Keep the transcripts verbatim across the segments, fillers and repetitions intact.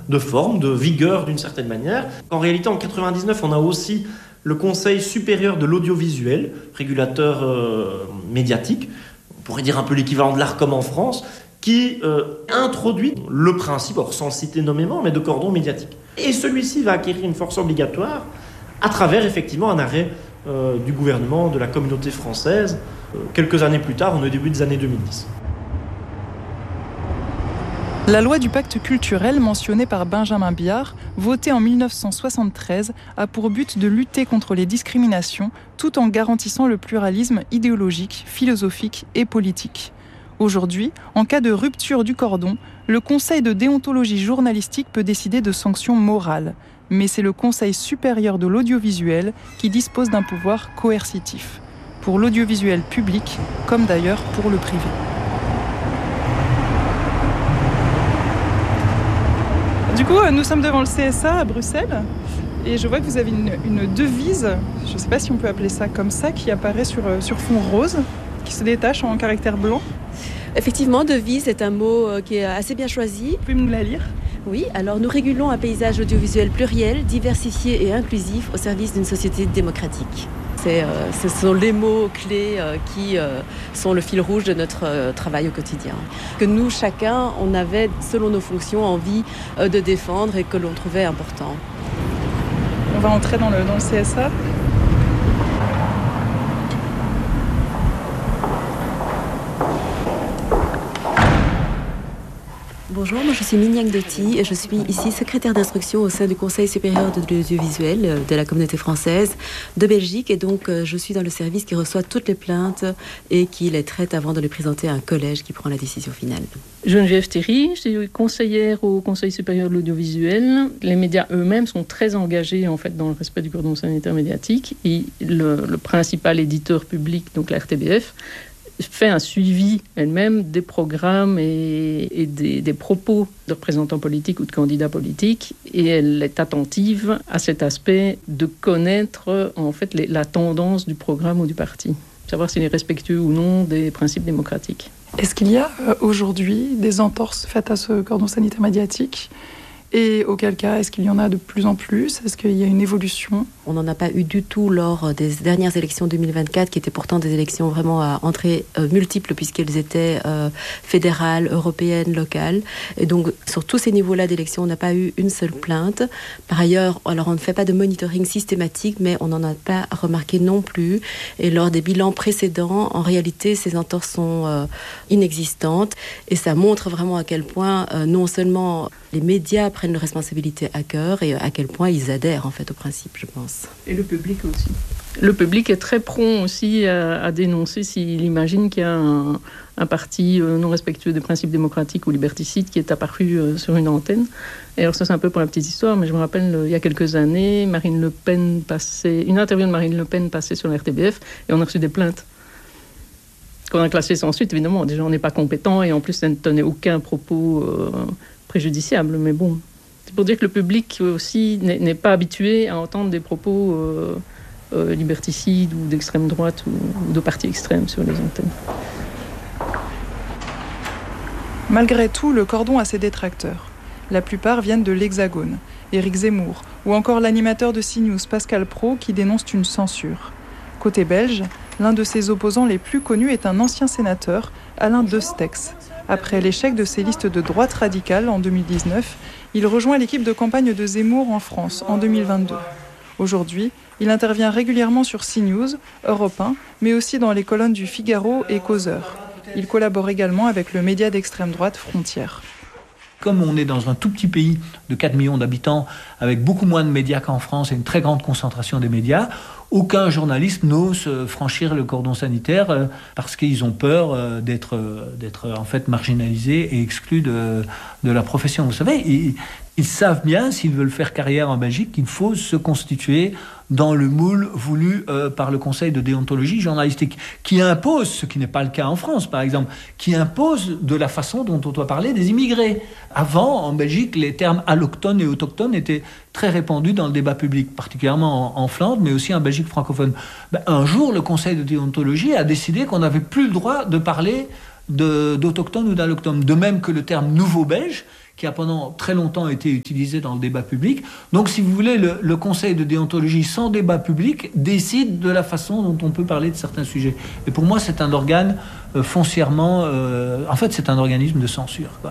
de forme, de vigueur d'une certaine manière. En réalité, en quatre-vingt-dix-neuf, on a aussi le Conseil supérieur de l'audiovisuel, régulateur euh, médiatique, on pourrait dire un peu l'équivalent de l'Arcom en France, qui euh, introduit le principe, or sans le citer nommément, mais de cordon médiatique. Et celui-ci va acquérir une force obligatoire à travers effectivement un arrêt euh, du gouvernement de la communauté française, euh, quelques années plus tard, au début des années deux mille dix. La loi du pacte culturel mentionnée par Benjamin Biard, votée en dix-neuf cent soixante-treize, a pour but de lutter contre les discriminations tout en garantissant le pluralisme idéologique, philosophique et politique. Aujourd'hui, en cas de rupture du cordon, le Conseil de déontologie journalistique peut décider de sanctions morales. Mais c'est le Conseil supérieur de l'audiovisuel qui dispose d'un pouvoir coercitif, pour l'audiovisuel public comme d'ailleurs pour le privé. Du coup, nous sommes devant le C S A à Bruxelles et je vois que vous avez une, une devise, je ne sais pas si on peut appeler ça comme ça, qui apparaît sur, sur fond rose, qui se détache en caractères blancs. Effectivement, devise est un mot qui est assez bien choisi. Vous pouvez nous la lire ? Oui, alors nous régulons un paysage audiovisuel pluriel, diversifié et inclusif au service d'une société démocratique. C'est, euh, ce sont les mots clés euh, qui euh, sont le fil rouge de notre euh, travail au quotidien. Que nous, chacun, on avait, selon nos fonctions, envie euh, de défendre et que l'on trouvait important. On va entrer dans le, dans le C S A. Bonjour, moi je suis Mignac Doty et je suis ici secrétaire d'instruction au sein du Conseil supérieur de l'audiovisuel de la communauté française de Belgique et donc je suis dans le service qui reçoit toutes les plaintes et qui les traite avant de les présenter à un collège qui prend la décision finale. Geneviève Théry, je suis conseillère au Conseil supérieur de l'audiovisuel. Les médias eux-mêmes sont très engagés en fait dans le respect du cordon sanitaire médiatique et le, le principal éditeur public, donc la R T B F, fait un suivi elle-même des programmes et, et des, des propos de représentants politiques ou de candidats politiques et elle est attentive à cet aspect de connaître en fait les, la tendance du programme ou du parti, savoir s'il est respectueux ou non des principes démocratiques. Est-ce qu'il y a euh, aujourd'hui des entorses faites à ce cordon sanitaire médiatique ? Et auquel cas, est-ce qu'il y en a de plus en plus ? Est-ce qu'il y a une évolution ? On n'en a pas eu du tout lors des dernières élections deux mille vingt-quatre, qui étaient pourtant des élections vraiment à entrée euh, multiples, puisqu'elles étaient euh, fédérales, européennes, locales. Et donc, sur tous ces niveaux-là d'élections, on n'a pas eu une seule plainte. Par ailleurs, alors on ne fait pas de monitoring systématique, mais on n'en a pas remarqué non plus. Et lors des bilans précédents, en réalité, ces entorses sont euh, inexistantes. Et ça montre vraiment à quel point, euh, non seulement les médias prennent leurs responsabilités à cœur et à quel point ils adhèrent en fait au principe, je pense. Et le public aussi. Le public est très prompt aussi à, à dénoncer s'il imagine qu'il y a un, un parti euh, non respectueux des principes démocratiques ou liberticide qui est apparu euh, sur une antenne. Et alors ça c'est un peu pour la petite histoire, mais je me rappelle euh, il y a quelques années, Marine Le Pen passait, une interview de Marine Le Pen passait sur la R T B F et on a reçu des plaintes qu'on a classées sans suite. Évidemment, déjà on n'est pas compétent et en plus ça ne tenait aucun propos euh, préjudiciable, mais bon. C'est pour dire que le public aussi n'est, n'est pas habitué à entendre des propos euh, euh, liberticides ou d'extrême droite ou, ou de partis extrêmes sur les antennes. Malgré tout, le cordon a ses détracteurs. La plupart viennent de l'Hexagone, Éric Zemmour, ou encore l'animateur de CNews, Pascal Praud, qui dénonce une censure. Côté belge, l'un de ses opposants les plus connus est un ancien sénateur, Alain Destex. Après l'échec de ses listes de droite radicale en deux mille dix-neuf, il rejoint l'équipe de campagne de Zemmour en France en deux mille vingt-deux. Aujourd'hui, il intervient régulièrement sur CNews, Europe un, mais aussi dans les colonnes du Figaro et Causeur. Il collabore également avec le média d'extrême droite Frontières. Comme on est dans un tout petit pays de quatre millions d'habitants, avec beaucoup moins de médias qu'en France et une très grande concentration des médias, aucun journaliste n'ose franchir le cordon sanitaire euh, parce qu'ils ont peur euh, d'être, euh, d'être en fait marginalisés et exclus de, de la profession. Vous savez, ils, ils savent bien, s'ils veulent faire carrière en Belgique, qu'il faut se constituer dans le moule voulu euh, par le Conseil de déontologie journalistique, qui impose, ce qui n'est pas le cas en France par exemple, qui impose de la façon dont on doit parler des immigrés. Avant, en Belgique, les termes allochtones et autochtones étaient très répandus dans le débat public, particulièrement en, en Flandre, mais aussi en Belgique francophone. Ben, un jour, le Conseil de déontologie a décidé qu'on n'avait plus le droit de parler de, d'autochtones ou d'allochtones, de même que le terme nouveau belge, qui a pendant très longtemps été utilisé dans le débat public. Donc, si vous voulez, le, le Conseil de déontologie sans débat public décide de la façon dont on peut parler de certains sujets. Et pour moi, c'est un organe euh, foncièrement... Euh, en fait, c'est un organisme de censure, quoi.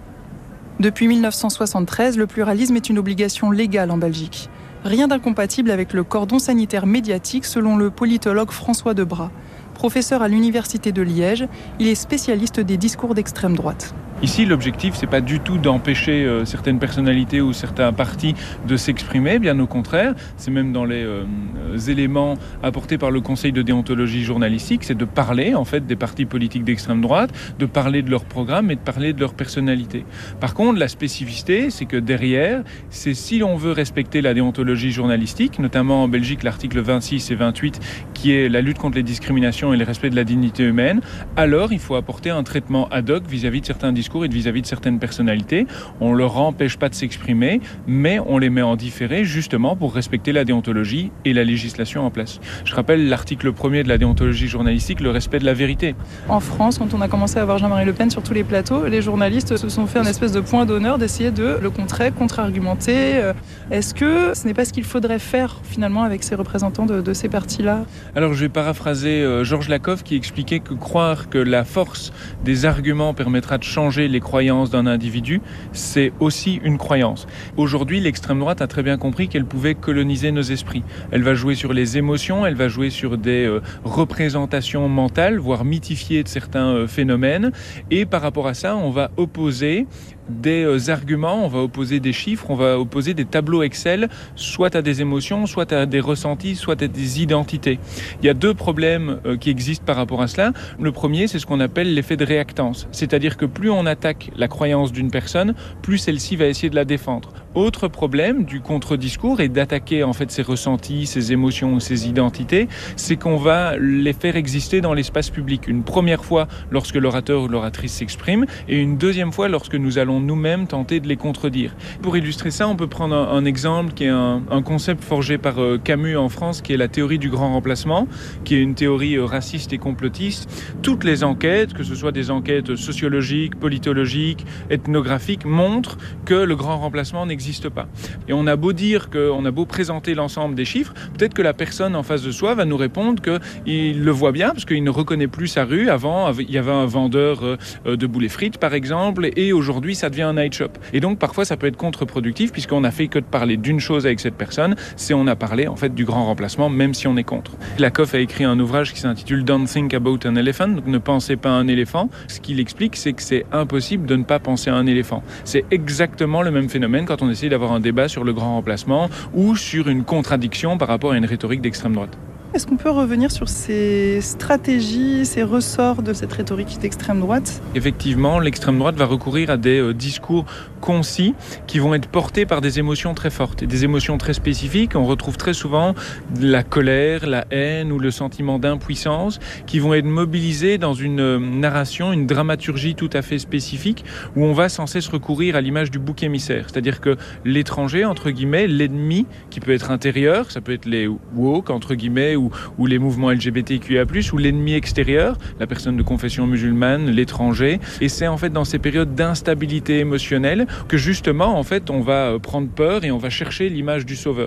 Depuis mille neuf cent soixante-treize, le pluralisme est une obligation légale en Belgique. Rien d'incompatible avec le cordon sanitaire médiatique, selon le politologue François Debras. Professeur à l'Université de Liège, il est spécialiste des discours d'extrême droite. Ici, l'objectif, c'est pas du tout d'empêcher euh, certaines personnalités ou certains partis de s'exprimer, bien au contraire. C'est même dans les euh, éléments apportés par le Conseil de déontologie journalistique, c'est de parler, en fait, des partis politiques d'extrême droite, de parler de leur programme et de parler de leur personnalité. Par contre, la spécificité, c'est que derrière, c'est si l'on veut respecter la déontologie journalistique, notamment en Belgique, l'article vingt-six et vingt-huit, qui est la lutte contre les discriminations et le respect de la dignité humaine, alors il faut apporter un traitement ad hoc vis-à-vis de certains discours et vis-à-vis de certaines personnalités. On ne leur empêche pas de s'exprimer, mais on les met en différé justement pour respecter la déontologie et la législation en place. Je rappelle l'article premier de la déontologie journalistique, le respect de la vérité. En France, quand on a commencé à voir Jean-Marie Le Pen sur tous les plateaux, les journalistes se sont fait un espèce de point d'honneur d'essayer de le contrer, contre-argumenter. Est-ce que ce n'est pas ce qu'il faudrait faire finalement avec ces représentants de, de ces partis-là ? Alors je vais paraphraser euh, Georges Lakoff qui expliquait que croire que la force des arguments permettra de changer les croyances d'un individu, c'est aussi une croyance. Aujourd'hui, l'extrême droite a très bien compris qu'elle pouvait coloniser nos esprits. Elle va jouer sur les émotions, elle va jouer sur des euh, représentations mentales, voire mythifier de certains euh, phénomènes. Et par rapport à ça, on va opposer des euh, arguments, on va opposer des chiffres, on va opposer des tableaux Excel, soit à des émotions, soit à des ressentis, soit à des identités. Il y a deux problèmes euh, qui existent par rapport à cela. Le premier, c'est ce qu'on appelle l'effet de réactance. C'est-à-dire que plus on attaque la croyance d'une personne, plus celle-ci va essayer de la défendre. Autre problème du contre-discours et d'attaquer en fait ses ressentis, ses émotions ou ses identités, c'est qu'on va les faire exister dans l'espace public. Une première fois lorsque l'orateur ou l'oratrice s'exprime et une deuxième fois lorsque nous allons nous-mêmes tenter de les contredire. Pour illustrer ça, on peut prendre un, un exemple qui est un, un concept forgé par euh, Camus en France, qui est la théorie du grand remplacement, qui est une théorie euh, raciste et complotiste. Toutes les enquêtes, que ce soit des enquêtes sociologiques, politologiques, ethnographiques, montrent que le grand remplacement n'existe pas. Et on a beau dire qu'on a beau présenter l'ensemble des chiffres, peut-être que la personne en face de soi va nous répondre qu'il le voit bien, parce qu'il ne reconnaît plus sa rue. Avant, il y avait un vendeur euh, de boulet frites, par exemple, et aujourd'hui, ça devient un night shop. Et donc, parfois, ça peut être contre-productif, puisqu'on n'a fait que de parler d'une chose avec cette personne, c'est on a parlé, en fait, du grand remplacement, même si on est contre. Lakoff a écrit un ouvrage qui s'intitule « Don't think about an elephant », donc ne pensez pas à un éléphant. Ce qu'il explique, c'est que c'est impossible de ne pas penser à un éléphant. C'est exactement le même phénomène quand on essaie d'avoir un débat sur le grand remplacement ou sur une contradiction par rapport à une rhétorique d'extrême droite. Est-ce qu'on peut revenir sur ces stratégies, ces ressorts de cette rhétorique d'extrême droite ? Effectivement, l'extrême droite va recourir à des euh, discours concis qui vont être portés par des émotions très fortes et des émotions très spécifiques. On retrouve très souvent la colère, la haine ou le sentiment d'impuissance qui vont être mobilisés dans une euh, narration, une dramaturgie tout à fait spécifique où on va sans cesse recourir à l'image du bouc émissaire. C'est-à-dire que l'étranger, entre guillemets, l'ennemi qui peut être intérieur, ça peut être les woke, entre guillemets, ou, ou les mouvements L G B T Q I A plus, ou l'ennemi extérieur, la personne de confession musulmane, l'étranger. Et c'est en fait dans ces périodes d'instabilité émotionnelle que justement, en fait, on va prendre peur et on va chercher l'image du sauveur.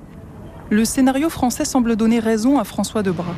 Le scénario français semble donner raison à François Debras.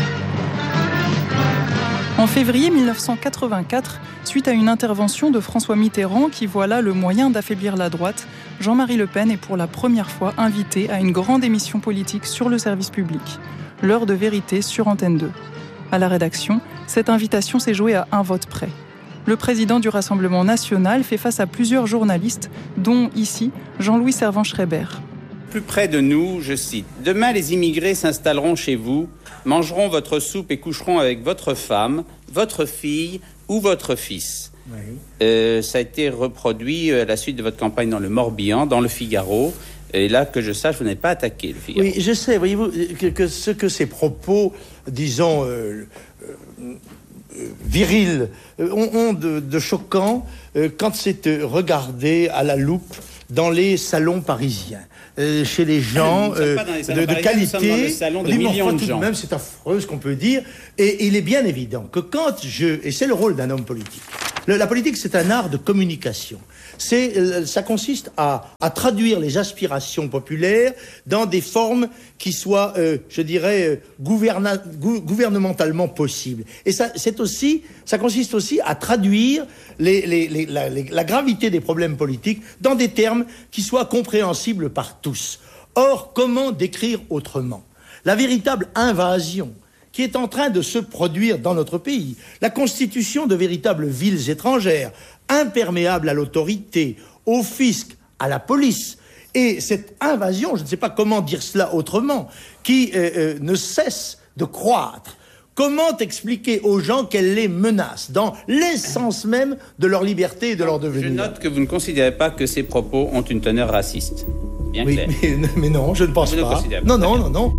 En février mille neuf cent quatre-vingt-quatre, suite à une intervention de François Mitterrand qui voit là le moyen d'affaiblir la droite, Jean-Marie Le Pen est pour la première fois invité à une grande émission politique sur le service public, L'heure de vérité sur Antenne deux. À la rédaction, cette invitation s'est jouée à un vote près. Le président du Rassemblement national fait face à plusieurs journalistes, dont ici Jean-Louis Servan-Schreiber. Plus près de nous, je cite, « Demain, les immigrés s'installeront chez vous, mangeront votre soupe et coucheront avec votre femme, votre fille ou votre fils. Oui. » euh, Ça a été reproduit à la suite de votre campagne dans le Morbihan, dans le Figaro. Et là, que je sache, vous n'avez pas attaqué le Figaro. Oui, je sais, voyez-vous, que, que ce que ces propos, disons, euh, euh, virils, ont, ont de, de choquant euh, quand c'est regardé à la loupe dans les salons parisiens. Euh, chez les gens euh, les de, de qualité, salon de millions enfin, de tout gens. de même, c'est affreux ce qu'on peut dire. Et il est bien évident que quand je... Et c'est le rôle d'un homme politique. Le, la politique, c'est un art de communication. C'est, ça consiste à, à traduire les aspirations populaires dans des formes qui soient, euh, je dirais, gouverna, gou, gouvernementalement possibles. Et ça, c'est aussi, ça consiste aussi à traduire les, les, les, la, les, la gravité des problèmes politiques dans des termes qui soient compréhensibles par tous. Or, comment décrire autrement la véritable invasion qui est en train de se produire dans notre pays, la constitution de véritables villes étrangères, imperméables à l'autorité, au fisc, à la police, et cette invasion, je ne sais pas comment dire cela autrement, qui euh, euh, ne cesse de croître. Comment expliquer aux gens qu'elle les menace dans l'essence même de leur liberté et de leur devenir? Je note que vous ne considérez pas que ces propos ont une teneur raciste. Bien oui, clair. Mais, mais non, je ne pense vous pas. Ne non, non, non, non.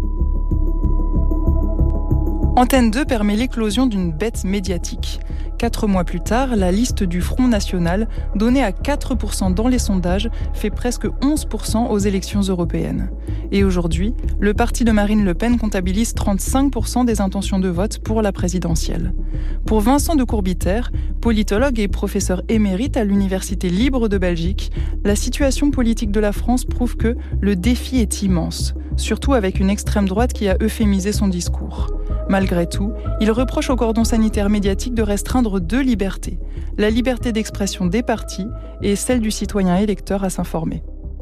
Antenne deux permet l'éclosion d'une bête médiatique. Quatre mois plus tard, la liste du Front National, donnée à quatre pour cent dans les sondages, fait presque onze pour cent aux élections européennes. Et aujourd'hui, le parti de Marine Le Pen comptabilise trente-cinq pour cent des intentions de vote pour la présidentielle. Pour Vincent de Courbitaire, politologue et professeur émérite à l'Université libre de Belgique, la situation politique de la France prouve que le défi est immense, surtout avec une extrême droite qui a euphémisé son discours. Malgré tout, il reproche au cordon sanitaire médiatique de restreindre deux libertés, la liberté d'expression des partis et celle du citoyen électeur à s'informer.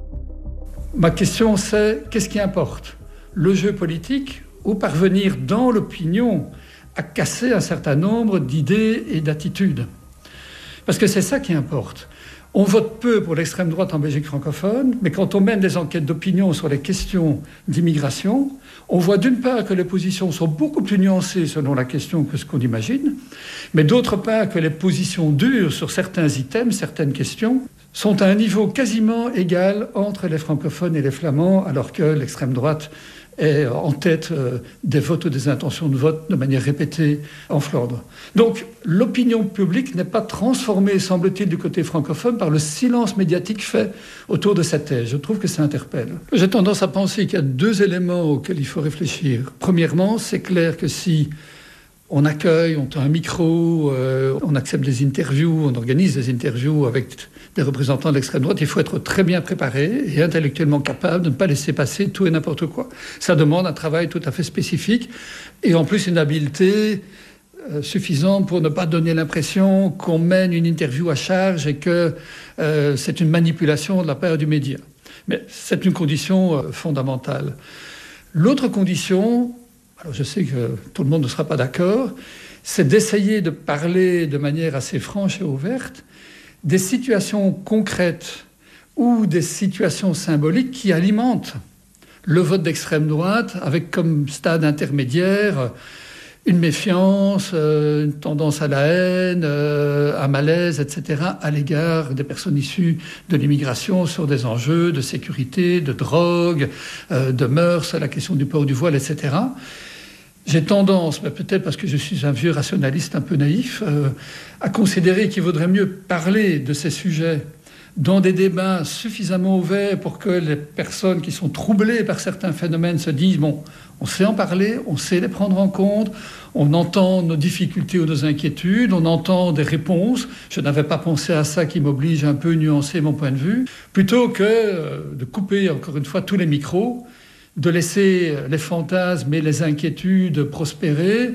Ma question c'est, qu'est-ce qui importe ? Le jeu politique ou parvenir dans l'opinion à casser un certain nombre d'idées et d'attitudes ? Parce que c'est ça qui importe. On vote peu pour l'extrême droite en Belgique francophone, mais quand on mène des enquêtes d'opinion sur les questions d'immigration, on voit d'une part que les positions sont beaucoup plus nuancées selon la question que ce qu'on imagine, mais d'autre part que les positions dures sur certains items, certaines questions, sont à un niveau quasiment égal entre les francophones et les flamands, alors que l'extrême droite est en tête des votes ou des intentions de vote de manière répétée en Flandre. Donc l'opinion publique n'est pas transformée, semble-t-il, du côté francophone par le silence médiatique fait autour de cette thèse. Je trouve que ça interpelle. J'ai tendance à penser qu'il y a deux éléments auxquels il faut réfléchir. Premièrement, c'est clair que si on accueille, on tend un micro, euh, on accepte des interviews, on organise des interviews avec des représentants de l'extrême droite, il faut être très bien préparé et intellectuellement capable de ne pas laisser passer tout et n'importe quoi. Ça demande un travail tout à fait spécifique et en plus une habileté euh, suffisante pour ne pas donner l'impression qu'on mène une interview à charge et que euh, c'est une manipulation de la part du média. Mais c'est une condition euh, fondamentale. L'autre condition, alors je sais que tout le monde ne sera pas d'accord, c'est d'essayer de parler de manière assez franche et ouverte des situations concrètes ou des situations symboliques qui alimentent le vote d'extrême droite avec comme stade intermédiaire une méfiance, une tendance à la haine, un malaise, et cetera à l'égard des personnes issues de l'immigration sur des enjeux de sécurité, de drogue, de mœurs, la question du port du voile, et cetera. J'ai tendance, mais peut-être parce que je suis un vieux rationaliste un peu naïf, euh, à considérer qu'il vaudrait mieux parler de ces sujets dans des débats suffisamment ouverts pour que les personnes qui sont troublées par certains phénomènes se disent « bon, on sait en parler, on sait les prendre en compte, on entend nos difficultés ou nos inquiétudes, on entend des réponses. Je n'avais pas pensé à ça qui m'oblige un peu à nuancer mon point de vue. » Plutôt que euh, de couper, encore une fois, tous les micros, de laisser les fantasmes et les inquiétudes prospérer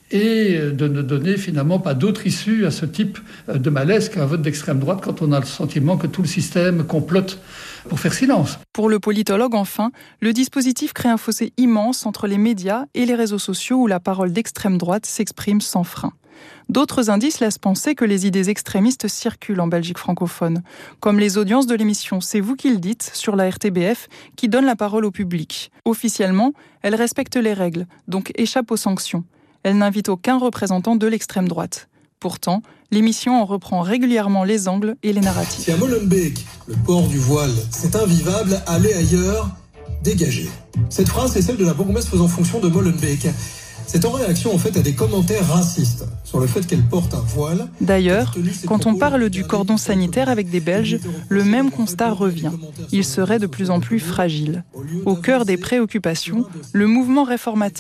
et de ne donner finalement pas d'autre issue à ce type de malaise qu'un vote d'extrême droite quand on a le sentiment que tout le système complote pour faire silence. Pour le politologue, enfin, le dispositif crée un fossé immense entre les médias et les réseaux sociaux où la parole d'extrême droite s'exprime sans frein. D'autres indices laissent penser que les idées extrémistes circulent en Belgique francophone, comme les audiences de l'émission C'est vous qui le dites sur la R T B F qui donne la parole au public. Officiellement, elle respecte les règles, donc échappe aux sanctions. Elle n'invite aucun représentant de l'extrême droite. Pourtant, l'émission en reprend régulièrement les angles et les narratifs. Si à Molenbeek, le port du voile, c'est invivable, allez ailleurs, dégagez. Cette phrase est celle de la bourgmestre faisant fonction de Molenbeek. C'est en réaction en fait à des commentaires racistes sur le fait qu'elle porte un voile. D'ailleurs, quand on parle du cordon sanitaire avec des Belges, le même constat revient. Il serait de plus en plus fragile. Au cœur des préoccupations, le mouvement réformateur,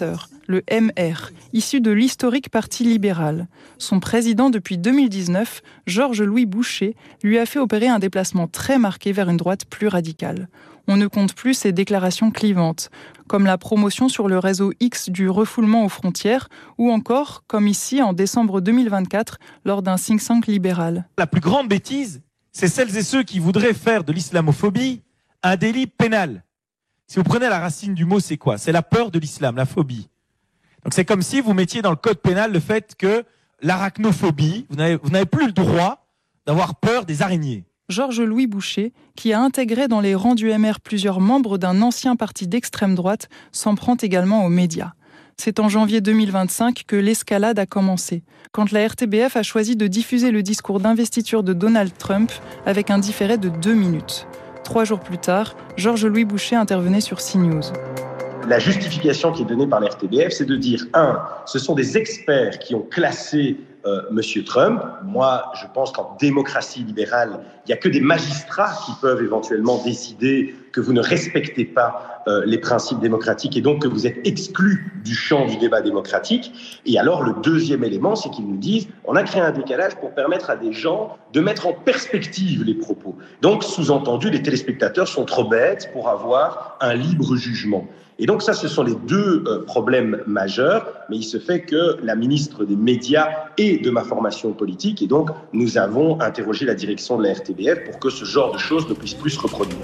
le M R, issu de l'historique Parti libéral. Son président depuis deux mille dix-neuf, Georges-Louis Boucher, lui a fait opérer un déplacement très marqué vers une droite plus radicale. On ne compte plus ses déclarations clivantes, comme la promotion sur le réseau X du refoulement aux frontières, ou encore, comme ici en décembre deux mille vingt-quatre, lors d'un think tank libéral. La plus grande bêtise, c'est celles et ceux qui voudraient faire de l'islamophobie un délit pénal. Si vous prenez la racine du mot, c'est quoi? C'est la peur de l'islam, la phobie. Donc c'est comme si vous mettiez dans le code pénal le fait que l'arachnophobie, vous n'avez, vous n'avez plus le droit d'avoir peur des araignées. Georges-Louis Boucher, qui a intégré dans les rangs du M R plusieurs membres d'un ancien parti d'extrême droite, s'en prend également aux médias. C'est en janvier deux mille vingt-cinq que l'escalade a commencé, quand la R T B F a choisi de diffuser le discours d'investiture de Donald Trump avec un différé de deux minutes. Trois jours plus tard, Georges-Louis Boucher intervenait sur CNews. La justification qui est donnée par la R T B F, c'est de dire, un, ce sont des experts qui ont classé euh, M. Trump. Moi, je pense qu'en démocratie libérale, il n'y a que des magistrats qui peuvent éventuellement décider que vous ne respectez pas euh, les principes démocratiques et donc que vous êtes exclu du champ du débat démocratique. Et alors, le deuxième élément, c'est qu'ils nous disent, on a créé un décalage pour permettre à des gens de mettre en perspective les propos. Donc, sous-entendu, les téléspectateurs sont trop bêtes pour avoir un libre jugement. Et donc ça, ce sont les deux euh, problèmes majeurs, mais il se fait que la ministre des Médias et de ma formation politique, et donc nous avons interrogé la direction de la R T B F pour que ce genre de choses ne puisse plus se reproduire.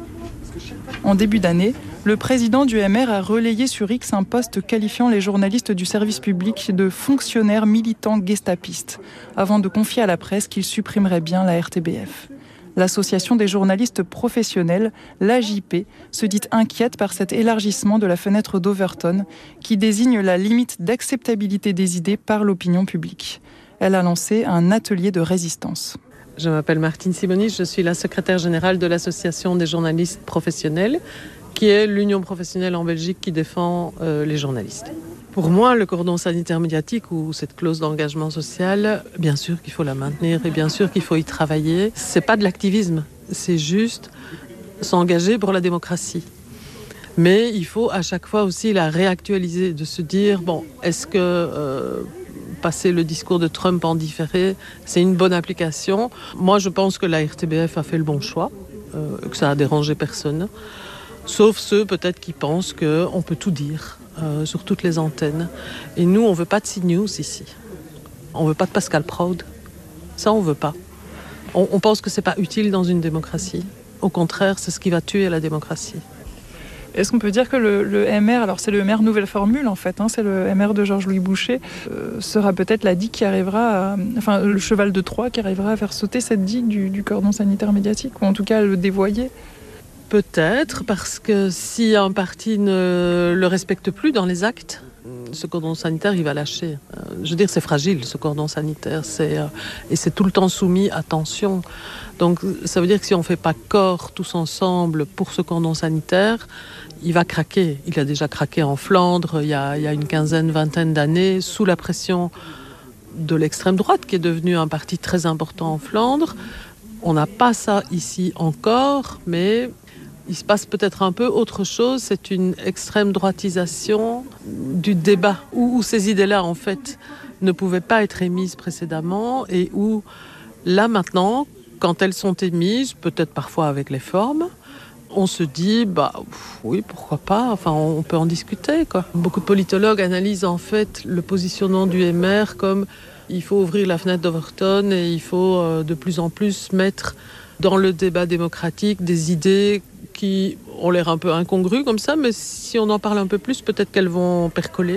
En début d'année, le président du M R a relayé sur X un post qualifiant les journalistes du service public de fonctionnaires militants gestapistes, avant de confier à la presse qu'il supprimerait bien la R T B F. L'association des journalistes professionnels, l'A J P, se dit inquiète par cet élargissement de la fenêtre d'Overton qui désigne la limite d'acceptabilité des idées par l'opinion publique. Elle a lancé un atelier de résistance. Je m'appelle Martine Simonis, je suis la secrétaire générale de l'Association des journalistes professionnels, qui est l'union professionnelle en Belgique qui défend euh, les journalistes. Pour moi, le cordon sanitaire médiatique ou cette clause d'engagement social, bien sûr qu'il faut la maintenir et bien sûr qu'il faut y travailler. C'est pas de l'activisme, c'est juste s'engager pour la démocratie. Mais il faut à chaque fois aussi la réactualiser, de se dire, bon, est-ce que euh, passer le discours de Trump en différé, c'est une bonne application? Moi, je pense que la R T B F a fait le bon choix, euh, que ça a dérangé personne. Sauf ceux peut-être qui pensent qu'on peut tout dire euh, sur toutes les antennes. Et nous, on ne veut pas de CNews ici. On ne veut pas de Pascal Praud. Ça, on ne veut pas. On, on pense que ce n'est pas utile dans une démocratie. Au contraire, c'est ce qui va tuer la démocratie. Est-ce qu'on peut dire que le, le M R, alors c'est le M R nouvelle formule en fait, hein, c'est le M R de Georges-Louis Boucher, euh, sera peut-être la digue qui arrivera, à, enfin le cheval de Troie qui arrivera à faire sauter cette digue du, du cordon sanitaire médiatique, ou en tout cas le dévoyer? Peut-être, parce que si un parti ne le respecte plus dans les actes, ce cordon sanitaire, il va lâcher. Je veux dire, c'est fragile, ce cordon sanitaire, c'est, et c'est tout le temps soumis à tension. Donc, ça veut dire que si on ne fait pas corps tous ensemble pour ce cordon sanitaire, il va craquer. Il a déjà craqué en Flandre il y a, il y a une quinzaine, vingtaine d'années, sous la pression de l'extrême droite, qui est devenue un parti très important en Flandre. On n'a pas ça ici encore, mais il se passe peut-être un peu autre chose. C'est une extrême droitisation du débat, où, où ces idées-là, en fait, ne pouvaient pas être émises précédemment, et où, là, maintenant, quand elles sont émises, peut-être parfois avec les formes, on se dit, bah oui, pourquoi pas, enfin, on peut en discuter, quoi. Beaucoup de politologues analysent, en fait, le positionnement du M R comme il faut ouvrir la fenêtre d'Overton et il faut euh, de plus en plus mettre dans le débat démocratique des idées qui ont l'air un peu incongrues comme ça, mais si on en parle un peu plus, peut-être qu'elles vont percoler.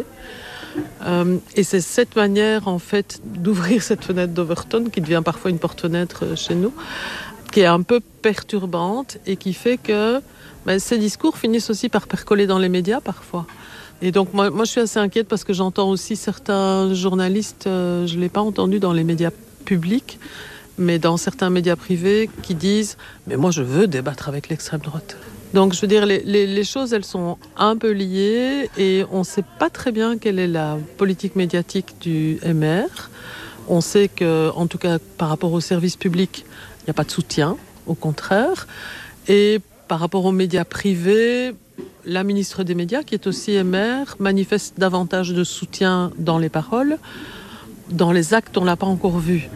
Euh, et c'est cette manière, en fait, d'ouvrir cette fenêtre d'Overton, qui devient parfois une porte-fenêtre chez nous, qui est un peu perturbante et qui fait que ben, ces discours finissent aussi par percoler dans les médias parfois. Et donc moi, moi je suis assez inquiète parce que j'entends aussi certains journalistes, euh, je ne l'ai pas entendu dans les médias publics, mais dans certains médias privés qui disent « mais moi je veux débattre avec l'extrême droite ». Donc je veux dire, les, les, les choses elles sont un peu liées et on ne sait pas très bien quelle est la politique médiatique du M R. On sait que, en tout cas par rapport au service public, il n'y a pas de soutien, au contraire. Et par rapport aux médias privés, la ministre des Médias, qui est aussi M R, manifeste davantage de soutien dans les paroles. Dans les actes, on ne l'a pas encore vu.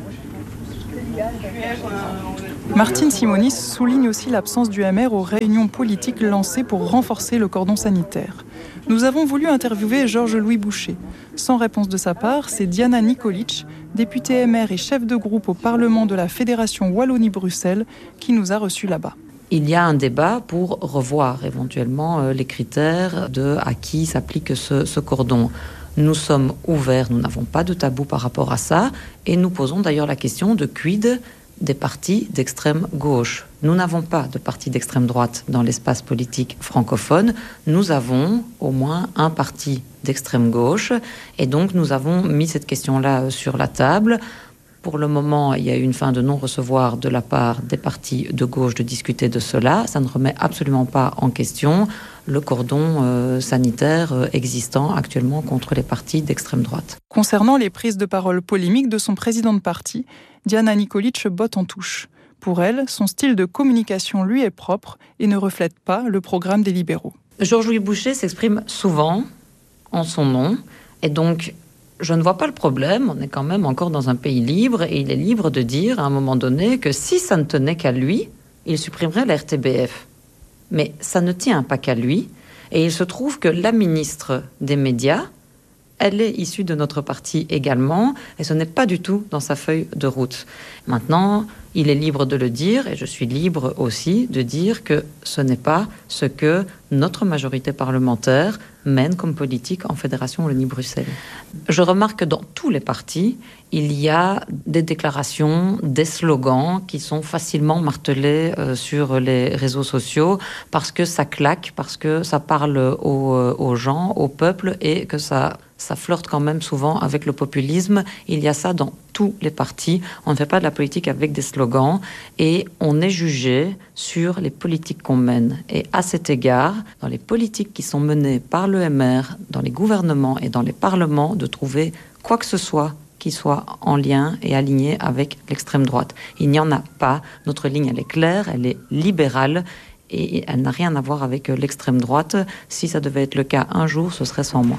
Martine Simonis souligne aussi l'absence du M R aux réunions politiques lancées pour renforcer le cordon sanitaire. Nous avons voulu interviewer Georges-Louis Boucher. Sans réponse de sa part, c'est Diana Nikolic, députée M R et chef de groupe au Parlement de la Fédération Wallonie-Bruxelles, qui nous a reçus là-bas. Il y a un débat pour revoir éventuellement les critères de à qui s'applique ce, ce cordon. Nous sommes ouverts, nous n'avons pas de tabou par rapport à ça, et nous posons d'ailleurs la question de quid des partis d'extrême gauche. Nous n'avons pas de parti d'extrême droite dans l'espace politique francophone. Nous avons au moins un parti d'extrême gauche, et donc nous avons mis cette question-là sur la table. Pour le moment, il y a eu une fin de non-recevoir de la part des partis de gauche de discuter de cela. Ça ne remet absolument pas en question le cordon euh, sanitaire euh, existant actuellement contre les partis d'extrême droite. Concernant les prises de parole polémiques de son président de parti, Diana Nikolic botte en touche. Pour elle, son style de communication lui est propre et ne reflète pas le programme des libéraux. Georges-Louis Boucher s'exprime souvent en son nom, et donc je ne vois pas le problème. On est quand même encore dans un pays libre, et il est libre de dire à un moment donné que si ça ne tenait qu'à lui, il supprimerait la R T B F. Mais ça ne tient pas qu'à lui, et il se trouve que la ministre des Médias, elle est issue de notre parti également, et ce n'est pas du tout dans sa feuille de route. Maintenant, il est libre de le dire, et je suis libre aussi de dire que ce n'est pas ce que notre majorité parlementaire mène comme politique en Fédération Wallonie-Bruxelles. Je remarque que dans tous les partis, il y a des déclarations, des slogans qui sont facilement martelés euh, sur les réseaux sociaux parce que ça claque, parce que ça parle aux, aux gens, au peuple, et que ça, ça flirte quand même souvent avec le populisme. Il y a ça dans tous les partis. On ne fait pas de la politique avec des slogans, et on est jugé sur les politiques qu'on mène. Et à cet égard, dans les politiques qui sont menées par le M R, dans les gouvernements et dans les parlements, de trouver quoi que ce soit qui soit en lien et aligné avec l'extrême droite. Il n'y en a pas. Notre ligne, elle est claire, elle est libérale, et elle n'a rien à voir avec l'extrême droite. Si ça devait être le cas un jour, ce serait sans moi.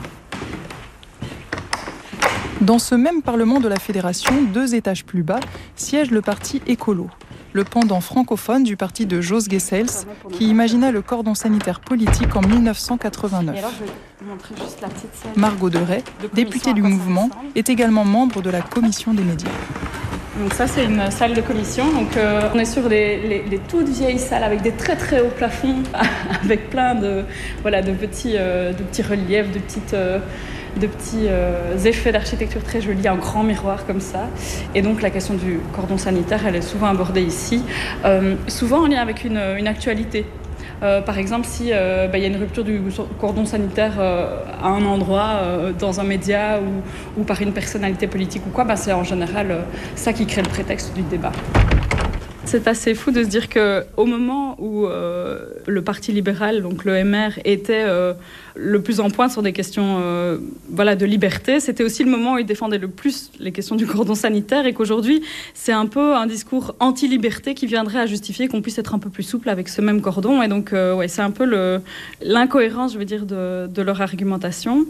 Dans ce même Parlement de la Fédération, deux étages plus bas, siège le parti Écolo, le pendant francophone du parti de Jos Gesells, qui imagina le cordon sanitaire politique en mille neuf cent quatre-vingt-neuf. Alors, je vais vous montrer juste la petite salle. Margot Deray, de députée du mouvement, est également membre de la commission des médias. Donc ça, c'est une salle de commission. Donc euh, on est sur les, les, les toutes vieilles salles avec des très très hauts plafonds, avec plein de, voilà, de, petits, euh, de petits reliefs, de petites... Euh, de petits euh, effets d'architecture très jolis, un grand miroir comme ça. Et donc la question du cordon sanitaire, elle est souvent abordée ici, euh, souvent en lien avec une, une actualité. Euh, par exemple, si euh, bah, y a une rupture du cordon sanitaire euh, à un endroit, euh, dans un média ou, ou par une personnalité politique ou quoi, bah, c'est en général euh, ça qui crée le prétexte du débat. C'est assez fou de se dire qu'au moment où euh, le Parti libéral, donc le M R, était euh, le plus en pointe sur des questions euh, voilà, de liberté, c'était aussi le moment où il défendait le plus les questions du cordon sanitaire, et qu'aujourd'hui, c'est un peu un discours anti-liberté qui viendrait à justifier qu'on puisse être un peu plus souple avec ce même cordon. Et donc, euh, ouais, c'est un peu le, l'incohérence, je veux dire, de, de leur argumentation.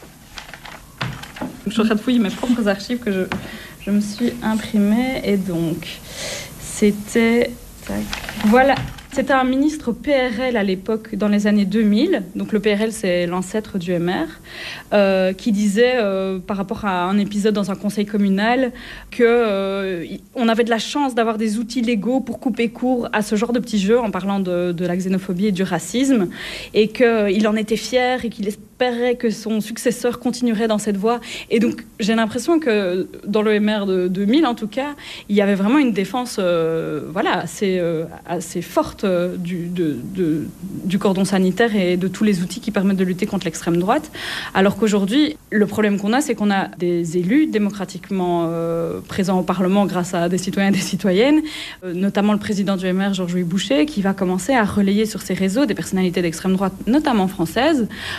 Je suis en train de fouiller mes propres archives que je, je me suis imprimées, et donc... C'était... Voilà. C'était un ministre P R L à l'époque, dans les années deux mille. Donc le P R L, c'est l'ancêtre du M R, euh, qui disait, euh, par rapport à un épisode dans un conseil communal, qu'on euh, avait de la chance d'avoir des outils légaux pour couper court à ce genre de petits jeux, en parlant de, de la xénophobie et du racisme, et qu'il en était fier et qu'il espérait que son successeur continuerait dans cette voie. Et donc j'ai l'impression que dans le M R de deux mille, en tout cas, il y avait vraiment une défense euh, voilà, assez, euh, assez forte Du, de, de, du cordon sanitaire et de tous les outils qui permettent de lutter contre l'extrême droite. Alors qu'aujourd'hui, le problème qu'on a, c'est qu'on a des élus démocratiquement euh, présents au Parlement grâce à des citoyens et des citoyennes, euh, notamment le président du M R, Georges-Louis Boucher, qui va commencer à relayer sur ses réseaux des personnalités d'extrême droite, notamment françaises, euh, mais pas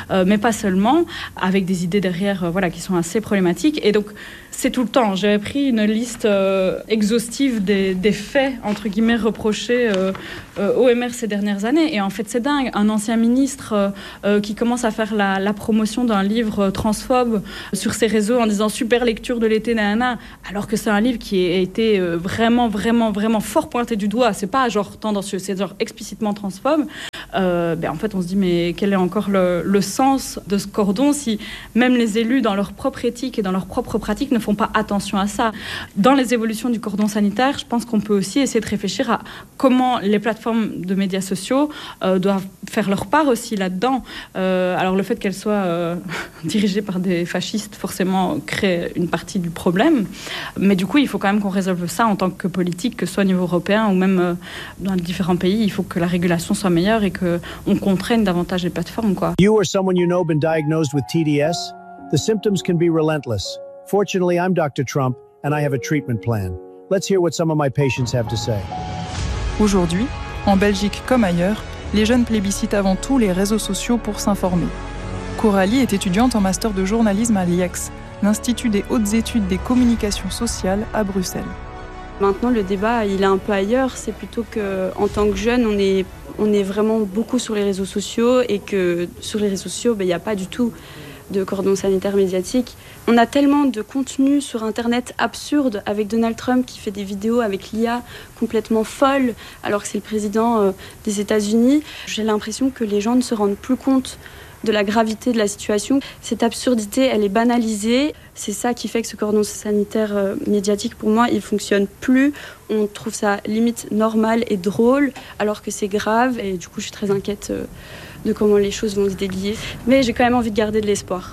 pas seulement, avec des idées derrière euh, voilà, qui sont assez problématiques. Et donc, c'est tout le temps. J'avais pris une liste euh, exhaustive des, des faits, entre guillemets, reprochés euh, euh, au M R ces dernières années. Et en fait, c'est dingue. Un ancien ministre euh, euh, qui commence à faire la, la promotion d'un livre transphobe sur ses réseaux en disant « super lecture de l'été, nanana », alors que c'est un livre qui a été euh, vraiment, vraiment, vraiment fort pointé du doigt. C'est pas genre tendancieux, c'est genre explicitement transphobe. Euh, ben, en fait, on se dit, mais quel est encore le, le sens de ce cordon si même les élus, dans leur propre éthique et dans leur propre pratique, ne font pas attention à ça. Dans les évolutions du cordon sanitaire, je pense qu'on peut aussi essayer de réfléchir à comment les plateformes de médias sociaux euh, doivent faire leur part aussi là-dedans. Euh, alors le fait qu'elles soient euh, dirigées par des fascistes, forcément, crée une partie du problème. Mais du coup, il faut quand même qu'on résolve ça en tant que politique, que ce soit au niveau européen ou même euh, dans les différents pays. Il faut que la régulation soit meilleure et qu'on contraigne davantage les plateformes, quoi. You or someone you know been diagnosed with T D S? The symptoms can be relentless. Fortunately, I'm Doctor Trump, and I have a treatment plan. Let's hear what some of my patients have to say. Aujourd'hui, en Belgique comme ailleurs, les jeunes plébiscitent avant tout les réseaux sociaux pour s'informer. Coralie est étudiante en master de journalisme à l'I E X, l'Institut des hautes études des communications sociales à Bruxelles. Maintenant, le débat, il est un peu ailleurs. C'est plutôt qu'en tant que jeune, on est, on est vraiment beaucoup sur les réseaux sociaux et que sur les réseaux sociaux, ben, il n'y a pas du tout de cordon sanitaire médiatique. On a tellement de contenu sur Internet absurde avec Donald Trump qui fait des vidéos avec l'I A complètement folles alors que c'est le président euh, des États-Unis. J'ai l'impression que les gens ne se rendent plus compte de la gravité de la situation. Cette absurdité, elle est banalisée. C'est ça qui fait que ce cordon sanitaire euh, médiatique, pour moi, il fonctionne plus. On trouve ça limite normal et drôle, alors que c'est grave. Et du coup, je suis très inquiète euh, de comment les choses vont se délier. Mais j'ai quand même envie de garder de l'espoir.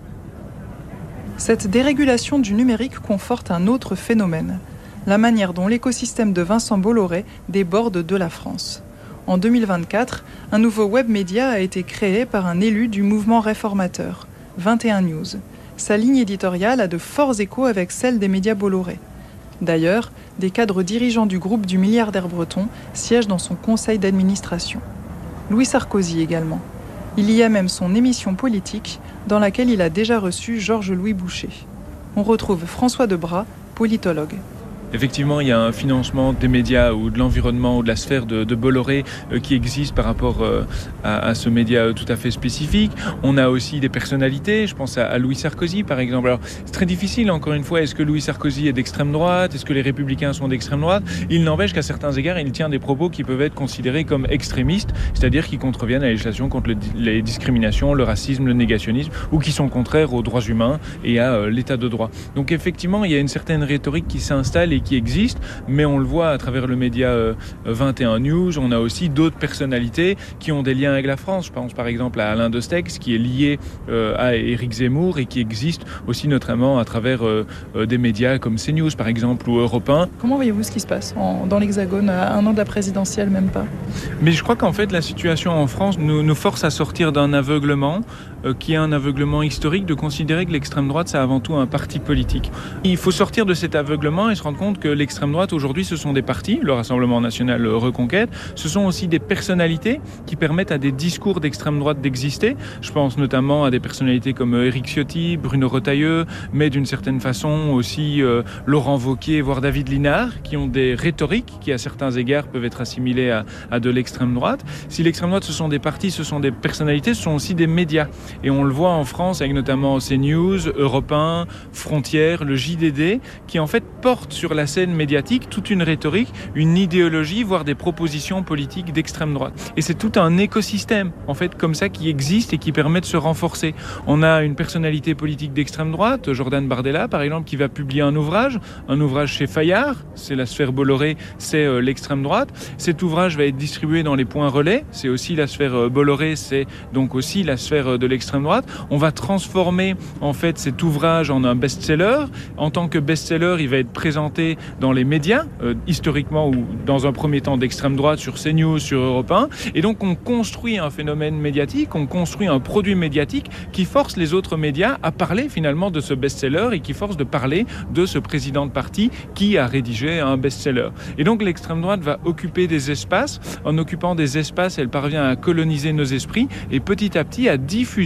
Cette dérégulation du numérique conforte un autre phénomène, la manière dont l'écosystème de Vincent Bolloré déborde de la France. En deux mille vingt-quatre, un nouveau web média a été créé par un élu du mouvement réformateur, vingt et un News. Sa ligne éditoriale a de forts échos avec celle des médias Bolloré. D'ailleurs, des cadres dirigeants du groupe du milliardaire breton siègent dans son conseil d'administration. Louis Sarkozy également. Il y a même son émission politique, dans laquelle il a déjà reçu Georges-Louis Boucher. On retrouve François Debras, politologue. Effectivement, il y a un financement des médias ou de l'environnement ou de la sphère de, de Bolloré euh, qui existe par rapport euh, à, à ce média euh, tout à fait spécifique. On a aussi des personnalités, je pense à, à Louis Sarkozy par exemple. Alors, c'est très difficile, encore une fois, est-ce que Louis Sarkozy est d'extrême droite? Est-ce que les Républicains sont d'extrême droite? Il n'empêche qu'à certains égards, il tient des propos qui peuvent être considérés comme extrémistes, c'est-à-dire qui contreviennent à la législation contre le, les discriminations, le racisme, le négationnisme, ou qui sont contraires aux droits humains et à euh, l'état de droit. Donc effectivement, il y a une certaine rhétorique qui s'installe et qui existe, mais on le voit à travers le média euh, vingt et un News. On a aussi d'autres personnalités qui ont des liens avec la France. Je pense par exemple à Alain Destex qui est lié euh, à Éric Zemmour et qui existe aussi notamment à travers euh, euh, des médias comme CNews par exemple ou Europe un. Comment voyez-vous ce qui se passe en, dans l'Hexagone à un an de la présidentielle, même pas? Mais je crois qu'en fait la situation en France nous, nous force à sortir d'un aveuglement euh, qui est un aveuglement historique de considérer que l'extrême droite c'est avant tout un parti politique. Il faut sortir de cet aveuglement et se rendre compte que l'extrême droite aujourd'hui ce sont des partis, le Rassemblement national Reconquête, ce sont aussi des personnalités qui permettent à des discours d'extrême droite d'exister. Je pense notamment à des personnalités comme Éric Ciotti, Bruno Retailleau, mais d'une certaine façon aussi euh, Laurent Wauquiez, voire David Linard, qui ont des rhétoriques qui à certains égards peuvent être assimilées à, à de l'extrême droite. Si l'extrême droite ce sont des partis, ce sont des personnalités, ce sont aussi des médias. Et on le voit en France avec notamment CNews, Europe un, Frontières, le J D D, qui en fait portent sur la scène médiatique toute une rhétorique, une idéologie, voire des propositions politiques d'extrême droite. Et c'est tout un écosystème, en fait, comme ça, qui existe et qui permet de se renforcer. On a une personnalité politique d'extrême droite, Jordan Bardella, par exemple, qui va publier un ouvrage, un ouvrage chez Fayard, c'est la sphère Bolloré, c'est euh, l'extrême droite. Cet ouvrage va être distribué dans les points relais, c'est aussi la sphère euh, Bolloré, c'est donc aussi la sphère euh, de l'extrême droite. On va transformer, en fait, cet ouvrage en un best-seller. En tant que best-seller, il va être présenté dans les médias, euh, historiquement ou dans un premier temps d'extrême droite, sur CNews, sur Europe un. Et donc on construit un phénomène médiatique, on construit un produit médiatique qui force les autres médias à parler finalement de ce best-seller et qui force de parler de ce président de parti qui a rédigé un best-seller. Et donc l'extrême droite va occuper des espaces. En occupant des espaces, elle parvient à coloniser nos esprits et petit à petit à diffuser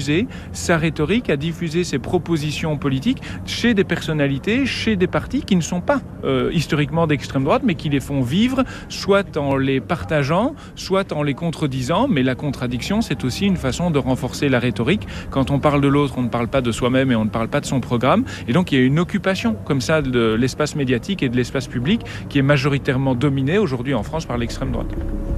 diffuser sa rhétorique, à diffuser ses propositions politiques chez des personnalités, chez des partis qui ne sont pas euh, historiquement d'extrême droite, mais qui les font vivre, soit en les partageant, soit en les contredisant. Mais la contradiction, c'est aussi une façon de renforcer la rhétorique. Quand on parle de l'autre, on ne parle pas de soi-même et on ne parle pas de son programme. Et donc, il y a une occupation comme ça de l'espace médiatique et de l'espace public qui est majoritairement dominé aujourd'hui en France par l'extrême droite.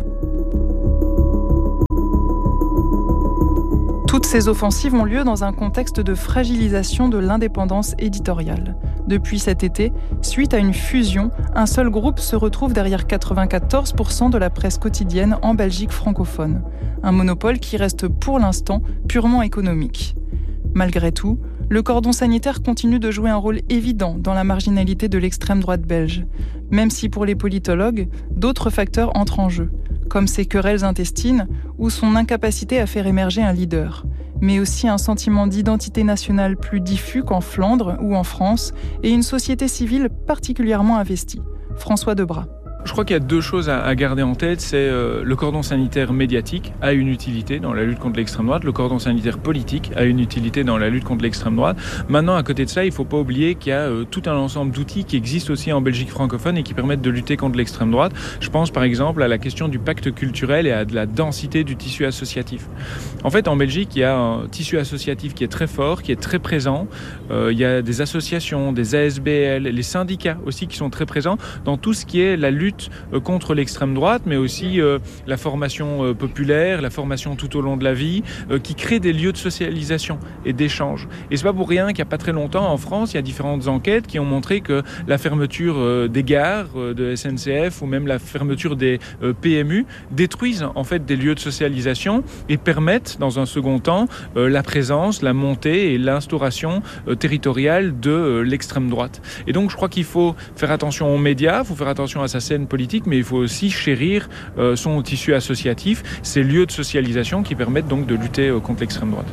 Toutes ces offensives ont lieu dans un contexte de fragilisation de l'indépendance éditoriale. Depuis cet été, suite à une fusion, un seul groupe se retrouve derrière quatre-vingt-quatorze pour cent de la presse quotidienne en Belgique francophone. Un monopole qui reste pour l'instant purement économique. Malgré tout, le cordon sanitaire continue de jouer un rôle évident dans la marginalité de l'extrême droite belge, même si pour les politologues, d'autres facteurs entrent en jeu, comme ses querelles intestines ou son incapacité à faire émerger un leader, mais aussi un sentiment d'identité nationale plus diffus qu'en Flandre ou en France et une société civile particulièrement investie. François Debras. Je crois qu'il y a deux choses à garder en tête. C'est euh, le cordon sanitaire médiatique a une utilité dans la lutte contre l'extrême droite. Le cordon sanitaire politique a une utilité dans la lutte contre l'extrême droite. Maintenant, à côté de ça, il ne faut pas oublier qu'il y a euh, tout un ensemble d'outils qui existent aussi en Belgique francophone et qui permettent de lutter contre l'extrême droite. Je pense par exemple à la question du pacte culturel et à de la densité du tissu associatif. En fait, en Belgique, il y a un tissu associatif qui est très fort, qui est très présent. Euh, il y a des associations, des A S B L, les syndicats aussi qui sont très présents dans tout ce qui est la lutte contre l'extrême droite, mais aussi euh, la formation euh, populaire, la formation tout au long de la vie, euh, qui crée des lieux de socialisation et d'échange. Et c'est pas pour rien qu'il n'y a pas très longtemps en France, il y a différentes enquêtes qui ont montré que la fermeture euh, des gares euh, de S N C F ou même la fermeture des euh, P M U détruisent en fait des lieux de socialisation et permettent dans un second temps euh, la présence, la montée et l'instauration euh, territoriale de euh, l'extrême droite. Et donc je crois qu'il faut faire attention aux médias, il faut faire attention à sa scène politique, mais il faut aussi chérir euh, son tissu associatif, ces lieux de socialisation qui permettent donc de lutter euh, contre l'extrême droite.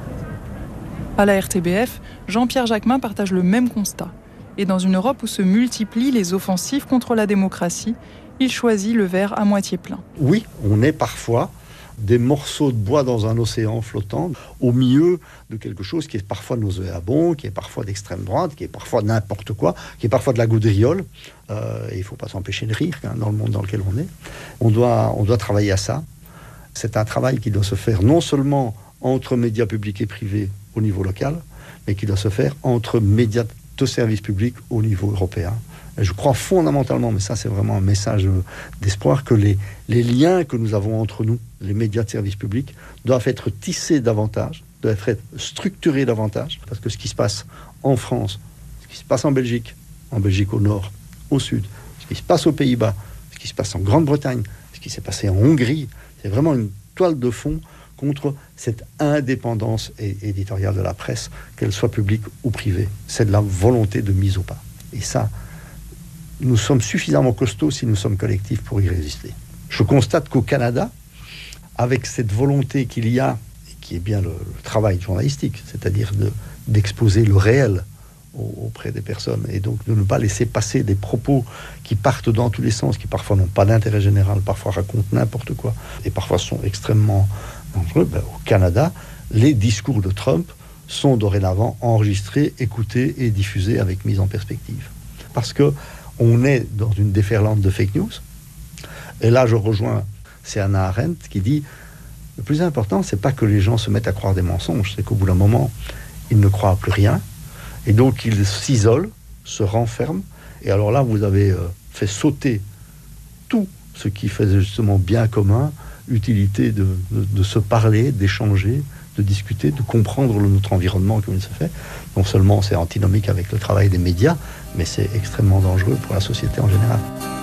À la R T B F, Jean-Pierre Jacquemin partage le même constat. Et dans une Europe où se multiplient les offensives contre la démocratie, il choisit le verre à moitié plein. Oui, on est parfois des morceaux de bois dans un océan flottant, au milieu de quelque chose qui est parfois nauséabond, qui est parfois d'extrême droite, qui est parfois n'importe quoi, qui est parfois de la gaudriole. Euh, et il ne faut pas s'empêcher de rire hein, dans le monde dans lequel on est. On doit, on doit travailler à ça. C'est un travail qui doit se faire non seulement entre médias publics et privés au niveau local, mais qui doit se faire entre médias de service public au niveau européen. Je crois fondamentalement, mais ça c'est vraiment un message d'espoir, que les, les liens que nous avons entre nous, les médias de service public, doivent être tissés davantage, doivent être structurés davantage, parce que ce qui se passe en France, ce qui se passe en Belgique, en Belgique au nord, au sud, ce qui se passe aux Pays-Bas, ce qui se passe en Grande-Bretagne, ce qui s'est passé en Hongrie, c'est vraiment une toile de fond contre cette indépendance éditoriale de la presse, qu'elle soit publique ou privée. C'est de la volonté de mise au pas. Et ça, nous sommes suffisamment costauds si nous sommes collectifs pour y résister. Je constate qu'au Canada, avec cette volonté qu'il y a, et qui est bien le, le travail journalistique, c'est-à-dire de, d'exposer le réel au, auprès des personnes, et donc de ne pas laisser passer des propos qui partent dans tous les sens, qui parfois n'ont pas d'intérêt général, parfois racontent n'importe quoi, et parfois sont extrêmement dangereux. Ben, au Canada, les discours de Trump sont dorénavant enregistrés, écoutés et diffusés avec mise en perspective. Parce que on est dans une déferlante de fake news. Et là, je rejoins c'est Hannah Arendt qui dit le plus important, c'est pas que les gens se mettent à croire des mensonges, c'est qu'au bout d'un moment, ils ne croient plus rien. Et donc, ils s'isolent, se renferment. Et alors là, vous avez euh, fait sauter tout ce qui faisait justement bien commun, utilité de, de, de se parler, d'échanger, de discuter, de comprendre le, notre environnement comme il se fait. Non seulement c'est antinomique avec le travail des médias, mais c'est extrêmement dangereux pour la société en général.